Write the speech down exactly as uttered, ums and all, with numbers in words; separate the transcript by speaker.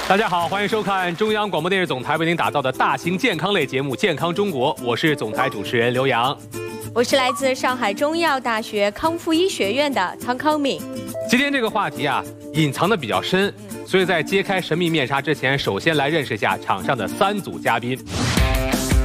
Speaker 1: 大家好，欢迎收看中央广播电视总台为您打造的大型健康类节目《健康中国》，我是总台主持人刘洋，
Speaker 2: 我是来自上海中医药大学康复医学院的汤康敏。
Speaker 1: 今天这个话题啊，隐藏的比较深，所以在揭开神秘面纱之前，首先来认识一下场上的三组嘉宾。